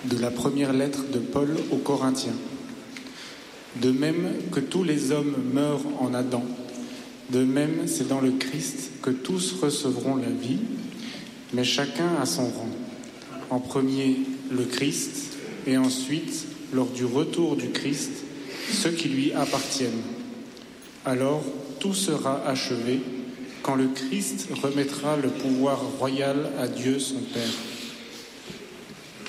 De la première lettre de Paul aux Corinthiens. De même que tous les hommes meurent en Adam, de même c'est dans le Christ que tous recevront la vie, mais chacun à son rang. En premier, le Christ, et ensuite, lors du retour du Christ, ceux qui lui appartiennent. Alors, tout sera achevé quand le Christ remettra le pouvoir royal à Dieu son Père.